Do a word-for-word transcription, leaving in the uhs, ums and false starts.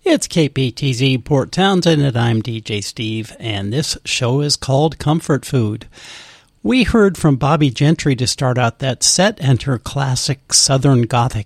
It's K P T Z Port Townsend, and I'm D J Steve, and this show is called Comfort Food. We heard from Bobbie Gentry to start out that set and her classic Southern Gothic